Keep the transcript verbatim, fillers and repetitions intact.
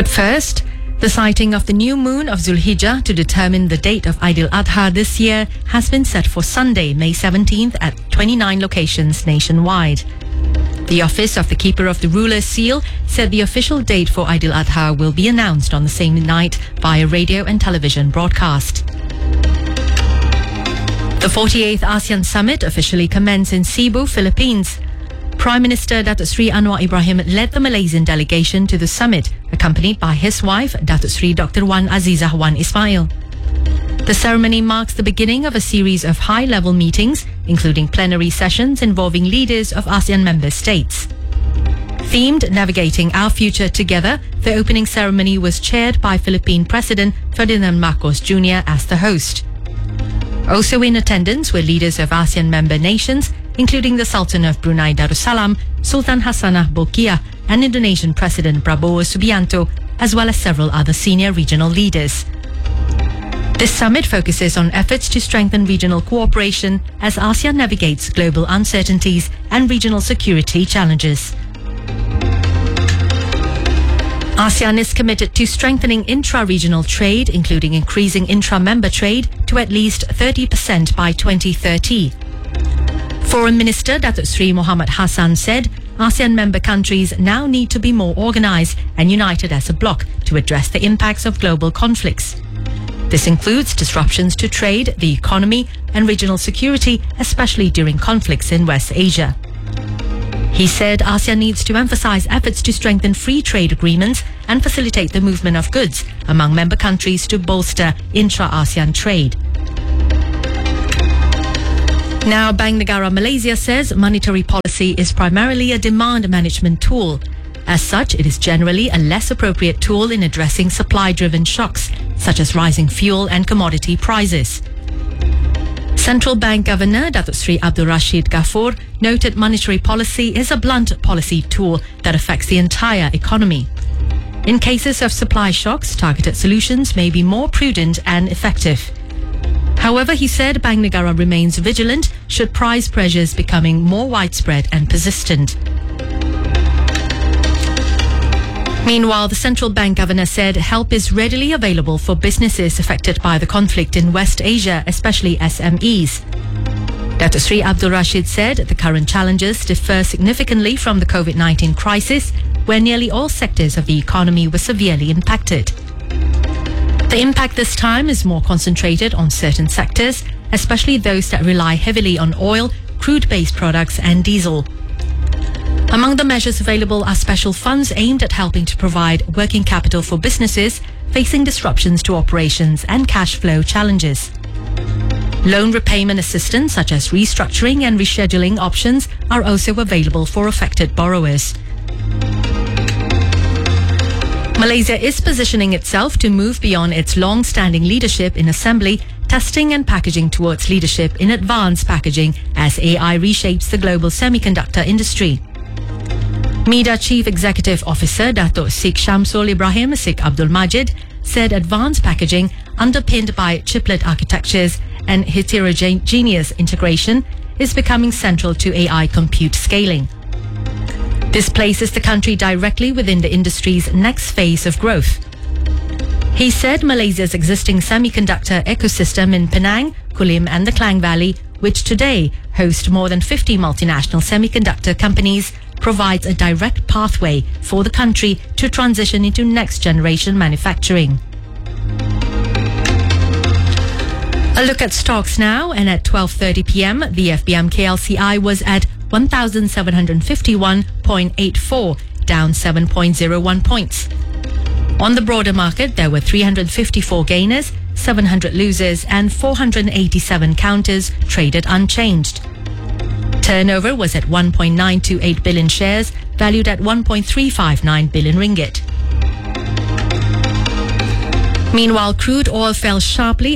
But first, the sighting of the new moon of Zulhijjah to determine the date of Eid al-Adha this year has been set for Sunday, May seventeenth at twenty-nine locations nationwide. The office of the Keeper of the Ruler's Seal said the official date for Eid al-Adha will be announced on the same night via radio and television broadcast. The forty-eighth ASEAN Summit officially commenced in Cebu, Philippines. Prime Minister Datuk Sri Anwar Ibrahim led the Malaysian delegation to the summit, accompanied by his wife, Datuk Sri Doctor Wan Azizah Wan Ismail. The ceremony marks the beginning of a series of high-level meetings, including plenary sessions involving leaders of ASEAN member states. Themed Navigating Our Future Together, the opening ceremony was chaired by Philippine President Ferdinand Marcos Junior as the host. Also in attendance were leaders of ASEAN member nations, including the Sultan of Brunei Darussalam, Sultan Hassanah Bolkiah, and Indonesian President Prabowo Subianto, as well as several other senior regional leaders. This summit focuses on efforts to strengthen regional cooperation as ASEAN navigates global uncertainties and regional security challenges. ASEAN is committed to strengthening intra-regional trade, including increasing intra-member trade to at least thirty percent by twenty thirty. Foreign Minister Datuk Sri Muhammad Hassan said ASEAN member countries now need to be more organized and united as a bloc to address the impacts of global conflicts. This includes disruptions to trade, the economy, and regional security, especially during conflicts in West Asia. He said ASEAN needs to emphasize efforts to strengthen free trade agreements and facilitate the movement of goods among member countries to bolster intra-ASEAN trade. Now, Bank Negara Malaysia says monetary policy is primarily a demand management tool. As such, it is generally a less appropriate tool in addressing supply-driven shocks, such as rising fuel and commodity prices. Central Bank Governor Datuk Sri Abdul Rashid Ghaffur noted monetary policy is a blunt policy tool that affects the entire economy. In cases of supply shocks, targeted solutions may be more prudent and effective. However, he said Bank Negara remains vigilant should price pressures becoming more widespread and persistent. Meanwhile, the central bank governor said help is readily available for businesses affected by the conflict in West Asia, especially S M Es. Datuk Sri Abdul Rashid said the current challenges differ significantly from the COVID nineteen crisis, where nearly all sectors of the economy were severely impacted. The impact this time is more concentrated on certain sectors, especially those that rely heavily on oil, crude-based products and diesel. Among the measures available are special funds aimed at helping to provide working capital for businesses facing disruptions to operations and cash flow challenges. Loan repayment assistance such as restructuring and rescheduling options are also available for affected borrowers. Malaysia is positioning itself to move beyond its long-standing leadership in assembly, testing and packaging towards leadership in advanced packaging as A I reshapes the global semiconductor industry. MEDA Chief Executive Officer Datuk Sheikh Shamsul Ibrahim Sheikh Abdul Majid said advanced packaging, underpinned by chiplet architectures and heterogeneous integration, is becoming central to A I compute scaling. This places the country directly within the industry's next phase of growth. He said Malaysia's existing semiconductor ecosystem in Penang, Kulim and the Klang Valley, which today host more than fifty multinational semiconductor companies, provides a direct pathway for the country to transition into next-generation manufacturing. A look at stocks now, and at twelve thirty p m, the F B M K L C I was at one thousand seven hundred fifty-one point eight four, down seven point zero one points. On the broader market, there were three hundred fifty-four gainers, seven hundred losers and four hundred eighty-seven counters traded unchanged. Turnover was at one point nine two eight billion shares, valued at one point three five nine billion ringgit. Meanwhile, crude oil fell sharply